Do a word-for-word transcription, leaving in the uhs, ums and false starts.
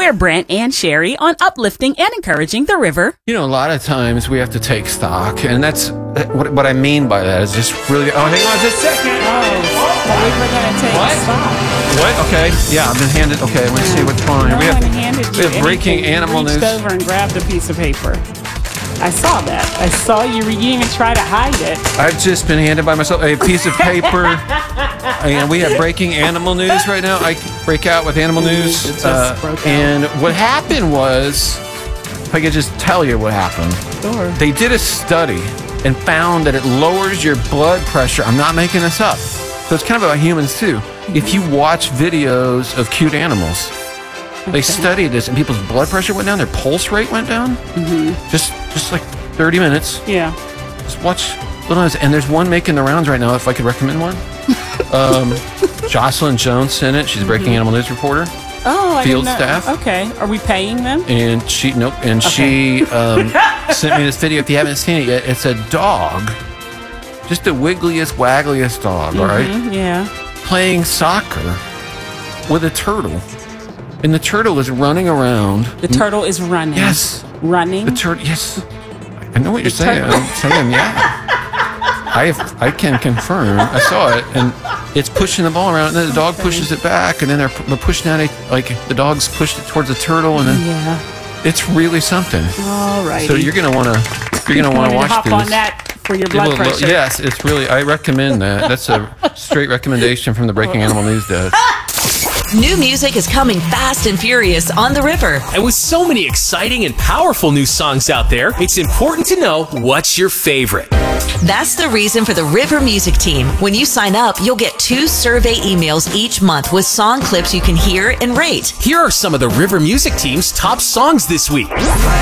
Share Brent and Sherry on uplifting and encouraging the river. You know, a lot of times we have to take stock, and that's what, what I mean by that is just really. Oh, hang on just a second. Oh, well, we were gonna take What? stock. What? Okay. Yeah, I've been handed. Okay, let's see what's going on. No we have, one handed you we have breaking anything. You animal reached news. over and grabbed a piece of paper. I saw that. I saw you. You even try to hide it. I've just been handed by myself a piece of paper, and we have breaking animal news right now. I break out with animal news, It just uh, broke out. and what happened was, if I could just tell you what happened, Sure. they did a study and found that it lowers your blood pressure. I'm not making this up. So it's kind of about humans too. If you watch videos of cute animals, they studied this, and people's blood pressure went down, their pulse rate went down. Mm-hmm. Just, just like thirty minutes. Yeah. Just watch little ones, and there's one making the rounds right now. If I could recommend one, um, Jocelyn Jones sent it. She's a breaking animal news reporter, Oh, I Field didn't know. staff. Okay. Are we paying them? and she nope, and she um, sent me this video. If you haven't seen it yet, it's a dog, just the wiggliest, waggliest dog. All right, Mm, yeah. playing soccer with a turtle, and the turtle is running around. The turtle is running. Yes. Running. The turtle, yes. I know what you're The saying. turtle. I'm saying, yeah. I I can confirm. I saw it, and it's pushing the ball around, and then the dog Okay. pushes it back, and then they're, they're pushing at it, like the dog's pushed it towards the turtle, and then Yeah. it's really something. All right. So you're gonna wanna you're gonna wanna watch hop this. on that for your It blood will lo- pressure. yes, it's really. I recommend that. That's a straight recommendation from the Breaking Animal News desk. New music is coming fast and furious on the river. And with so many exciting and powerful new songs out there, it's important to know what's your favorite. That's the reason for the River Music Team. When you sign up, you'll get two survey emails each month with song clips you can hear and rate. Here are some of the River Music Team's top songs this week.